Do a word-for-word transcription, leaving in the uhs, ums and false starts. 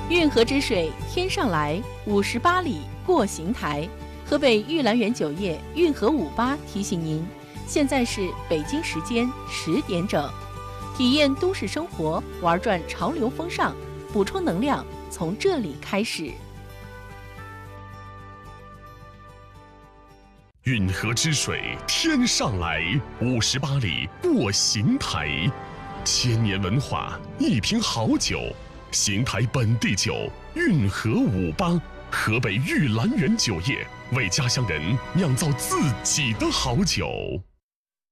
运河之水天上来，五十八里过邢台。河北玉兰园酒业运河五八提醒您，现在是北京时间十点整，体验都市生活，玩转潮流风尚，补充能量从这里开始。 运河之水天上来，五十八里过邢台。千年文化，一瓶好酒，邢台本地酒，运河五八，河北玉兰园酒业为家乡人酿造自己的好酒。